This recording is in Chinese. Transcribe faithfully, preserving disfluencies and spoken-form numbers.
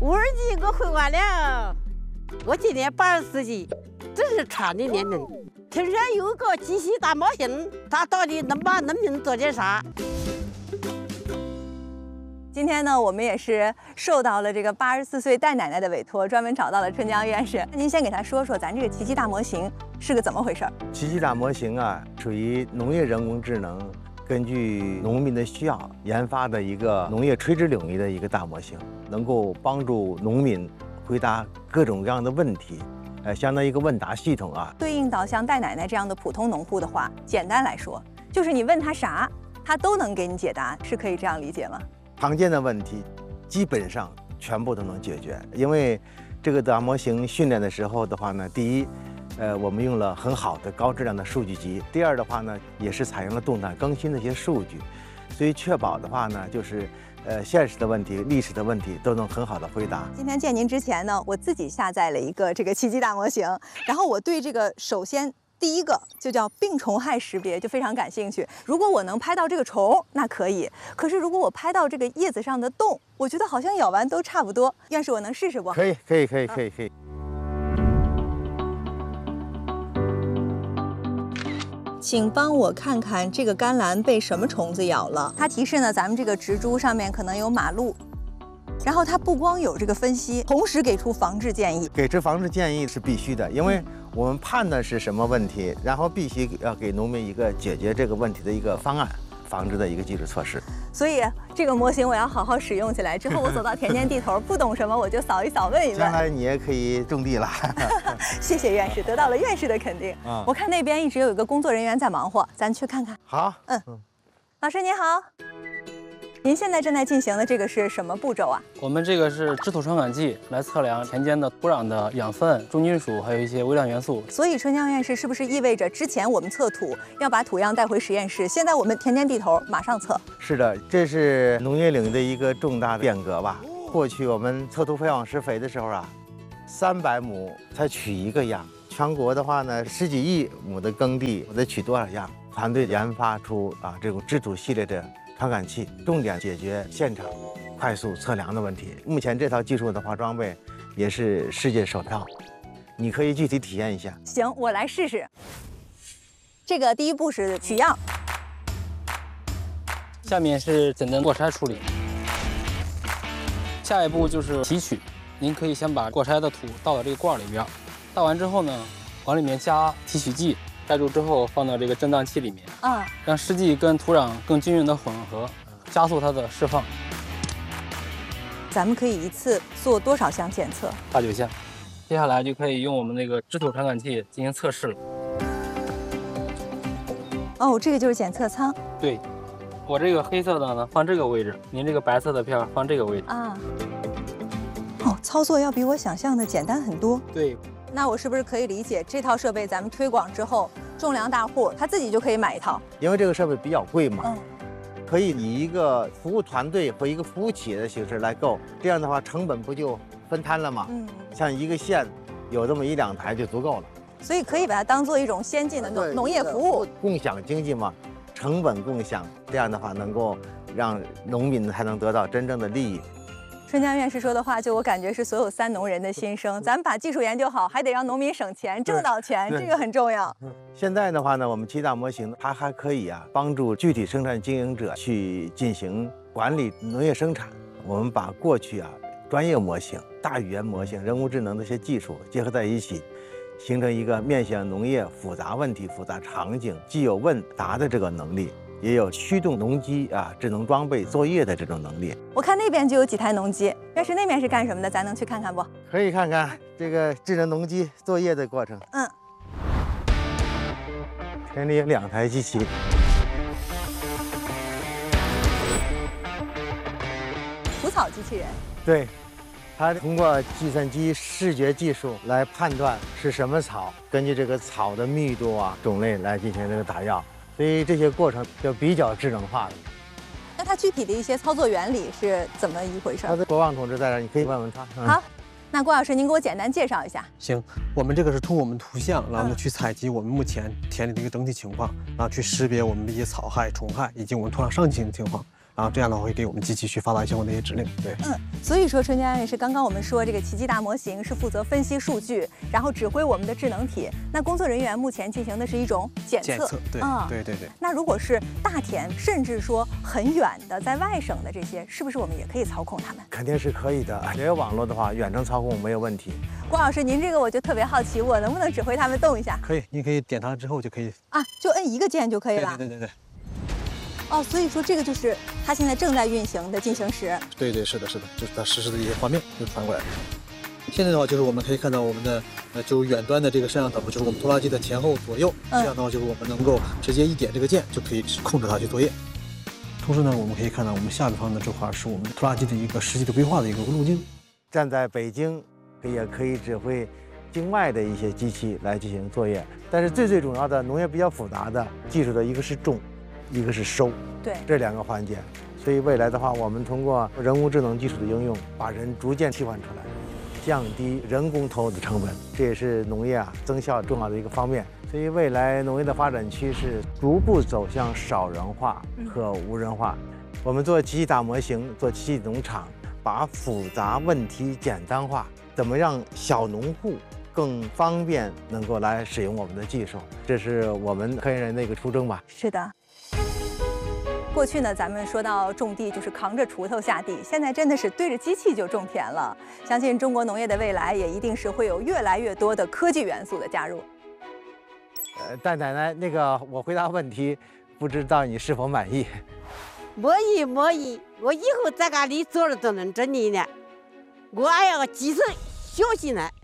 五二级我会完了，我今年八十四级，这是长的年龄。听说有个机器大模型，它到底能帮农民做点啥？ 今天呢，我们也是受到了这个八十四岁戴奶奶的委托，专门找到了春江院士。您先给他说说，咱这个奇迹大模型是个怎么回事？ 奇迹大模型啊，属于农业人工智能，根据农民的需要研发的一个农业垂直领域的一个大模型，能够帮助农民回答各种各样的问题，呃，相当于一个问答系统啊。 对应到像戴奶奶这样的普通农户的话，简单来说，就是你问他啥，他都能给你解答，是可以这样理解吗？ 常见的问题，基本上全部都能解决。因为这个大模型训练的时候的话呢，第一，呃，我们用了很好的高质量的数据集；第二的话呢，也是采用了动态更新的一些数据，所以确保的话呢，就是呃现实的问题、历史的问题都能很好的回答。 今天见您之前呢，我自己下载了一个这个奇迹大模型，然后我对这个首先。第一个就叫病虫害识别，就非常感兴趣。如果我能拍到这个虫，那可以；可是如果我拍到这个叶子上的洞，我觉得好像咬完都差不多。院士，我能试试不？ 可以，可以，可以，可以，可以。 请帮我看看这个甘蓝被什么虫子咬了？它提示呢，咱们这个植株上面可能有马路。然后它不光有这个分析，同时给出防治建议。 给出防治建议是必须的，因为我们判断是什么问题，然后必须要给农民一个解决这个问题的一个方案，防治的一个基础措施。 所以这个模型我要好好使用起来。之后我走到田间地头，不懂什么我就扫一扫，问一问。 将来你也可以种地了。 谢谢院士，得到了院士的肯定。 啊， 我看那边一直有一个工作人员在忙活，咱去看看。 好， 嗯，老师您好。您现在正在进行的这个是什么步骤啊？ 我们这个是质土传感器，来测量田间的土壤的养分、重金属，还有一些微量元素。 所以春江院士是不是意味着之前我们测土要把土样带回实验室，现在我们田间地头马上测？ 是的，这是农业领域的一个重大的变革吧。过去我们测土培养施肥的时候啊，三百亩才取一个样，全国的话呢，十几亿亩的耕地，我得取多少样？团队研发出啊这种质土系列的传感器，重点解决现场快速测量的问题。目前这套技术的话，装备也是世界首套，你可以具体体验一下。 行，我来试试。这个第一步是取样， 下面是简单过筛处理，下一步就是提取。您可以先把过筛的土倒到这个罐里边，倒完之后呢，往里面加提取剂。盖住之后，放到这个震荡器里面， 嗯， 让试剂跟土壤更均匀的混合，加速它的释放。 咱们可以一次做多少项检测？ 八九项。接下来就可以用我们那个质土传感器进行测试了。 哦，这个就是检测舱。 对，我这个黑色的呢放这个位置，您这个白色的片放这个位置。 啊。哦，操作要比我想象的简单很多。 对。 那我是不是可以理解，这套设备咱们推广之后，种粮大户他自己就可以买一套？ 因为这个设备比较贵嘛， 嗯， 可以以一个服务团队或一个服务企业的形式来购，这样的话成本不就分摊了吗？ 嗯， 像一个县有这么一两台就足够了。 所以可以把它当做一种先进的农农业服务， 共享经济嘛，成本共享，这样的话能够让农民才能得到真正的利益。 春江院士说的话，就我感觉是所有三农人的心声。咱们把技术研究好，还得让农民省钱、挣到钱，这个很重要。 现在的话呢，我们奇迹大模型它还可以啊，帮助具体生产经营者去进行管理农业生产。我们把过去啊专业模型、大语言模型、人工智能这些技术结合在一起，形成一个面向农业复杂问题、复杂场景，既有问答的这个能力，也有驱动农机啊智能装备作业的这种能力。 我看那边就有几台农机，院士那边是干什么的？咱能去看看不？ 可以看看这个智能农机作业的过程。 嗯， 田里有两台机器， 除草机器人。 对，它通过计算机视觉技术来判断是什么草，根据这个草的密度啊、种类来进行这个打药，所以这些过程就比较智能化的。 那它具体的一些操作原理是怎么一回事？ 他的国王同志在这儿，你可以问问他。 嗯、好，那郭老师您给我简单介绍一下。 行，我们这个是通过我们图像，然后呢去采集我们目前田里的一个整体情况，然后去识别我们的一些草害、虫害以及我们土壤上进情况， 然后这样的话会给我们机器去发达相关的一些指令。对， 嗯，所以说春江也是刚刚我们说这个奇迹大模型是负责分析数据，然后指挥我们的智能体。那工作人员目前进行的是一种检测。 检测，对， 啊、 对对对。 那如果是大田，甚至说很远的在外省的这些，是不是我们也可以操控它们？ 肯定是可以的。只有网络的话，远程操控没有问题。 郭老师，您这个我就特别好奇，我能不能指挥它们动一下？ 可以，你可以点它之后就可以。 啊，就摁一个键就可以了。 对对对对。 哦，所以说这个就是它现在正在运行的进行时。 对对，是的，是的，就是它实时的一些画面就传过来。现在的话，就是我们可以看到我们的呃，就是远端的这个摄像头，就是我们拖拉机的前后左右， 嗯、 这样的话就是我们能够直接一点这个键就可以控制它去作业。 同时呢，我们可以看到我们下面方的这块是我们拖拉机的一个实际的规划的一个路径。 站在北京，也可以指挥境外的一些机器来进行作业。但是最最重要的，农业比较复杂的技术的一个是种，一个是收， 对， 这两个环节。所以未来的话，我们通过人工智能技术的应用，把人逐渐替换出来，降低人工投入的成本，这也是农业啊增效重要的一个方面。所以未来农业的发展趋势逐步走向少人化和无人化。我们做奇迹大模型，做奇迹农场，把复杂问题简单化，怎么让小农户更方便能够来使用我们的技术，这是我们科研人的一个初衷吧。 是的。过去呢，咱们说到种地就是扛着锄头下地，现在真的是对着机器就种田了。相信中国农业的未来也一定是会有越来越多的科技元素的加入。 呃，但奶奶，那个我回答问题，不知道你是否满意？ 满意满意，我以后在家里坐着都能整理呢。我还要继续学习呢。